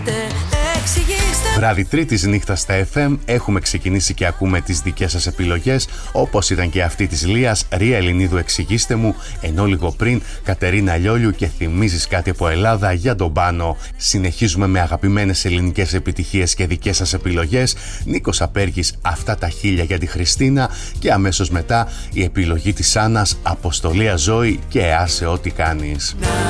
Βράδυ Τρίτης νύχτα στα FM, έχουμε ξεκινήσει και ακούμε τις δικές σας επιλογές, όπως ήταν και αυτή της Λίας, Ρία Ελληνίδου εξηγήστε μου, ενώ λίγο πριν Κατερίνα Λιόλιου και θυμίζεις κάτι από Ελλάδα για τον Πάνο. Συνεχίζουμε με αγαπημένες ελληνικές επιτυχίες και δικές σας επιλογές. Νίκος Απέργης, αυτά τα χίλια για τη Χριστίνα, και αμέσως μετά η επιλογή της Άννας, Αποστολία Ζωή και άσε ό,τι κάνεις.